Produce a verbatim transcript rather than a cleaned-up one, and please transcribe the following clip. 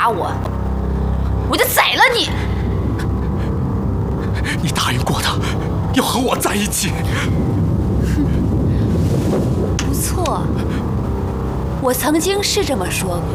打我，我就宰了你！ 你答应过他，要和我在一起。 不错，我曾经是这么说过。